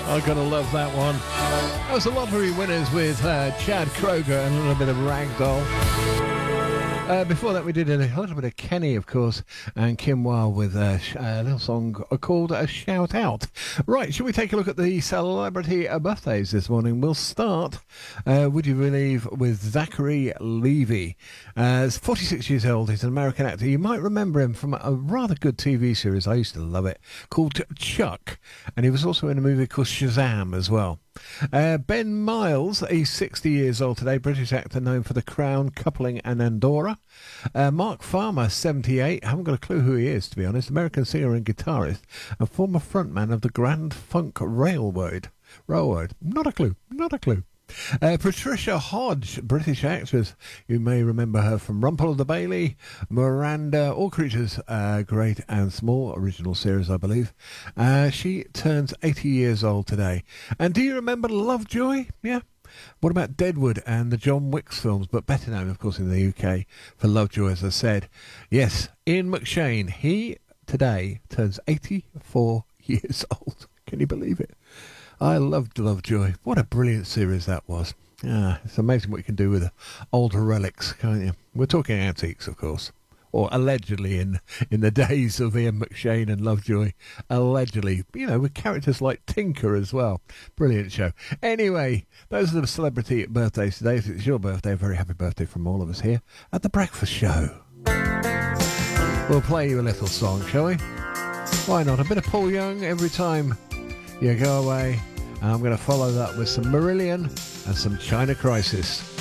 I'm going to love that one. That was the Lottery Winners with Chad Kroger and a little bit of Ragdoll. Before that, we did a little bit of Kenny, of course, and Kim Wilde with a little song called Shout Out. Right, shall we take a look at the celebrity birthdays this morning? We'll start, would you believe, with Zachary Levi. He's 46 years old. He's an American actor. You might remember him from a rather good TV series. I used to love it, called Chuck. And he was also in a movie called Shazam as well. Ben Miles, he's 60 years old today, British actor known for The Crown, Coupling and Andorra. Mark Farmer, 78, haven't got a clue who he is, to be honest, American singer and guitarist, and former frontman of the Grand Funk Railroad. Not a clue. Patricia Hodge, British actress. You may remember her from Rumple of the Bailey, Miranda, All Creatures Great and Small, original series, I believe. She turns 80 years old today. And do you remember Lovejoy? Yeah. What about Deadwood and the John Wicks films, but better known, of course, in the UK for Lovejoy, as I said. Yes, Ian McShane. He today turns 84 years old. Can you believe it? I loved Lovejoy. What a brilliant series that was. It's amazing what you can do with older relics, can't you? We're talking antiques, of course. Or allegedly in the days of Ian McShane and Lovejoy. Allegedly. You know, with characters like Tinker as well. Brilliant show. Anyway, those are the celebrity birthdays today. If it's your birthday, a very happy birthday from all of us here at The Breakfast Show. We'll play you a little song, shall we? Why not? A bit of Paul Young every time you go away. And I'm going to follow that with some Marillion and some China Crisis.